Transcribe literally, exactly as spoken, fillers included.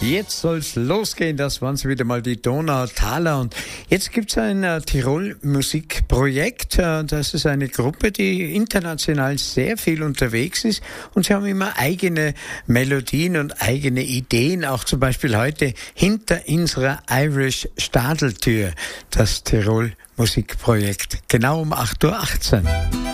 Jetzt soll's losgehen, das waren sie wieder mal, die Donautaler. Und jetzt gibt's ein äh, Tirol-Musikprojekt. Äh, das ist eine Gruppe, die international sehr viel unterwegs ist. Und sie haben immer eigene Melodien und eigene Ideen. Auch zum Beispiel heute hinter unserer Irish Stadeltür, das Tirol-Musikprojekt. Genau um acht Uhr achtzehn.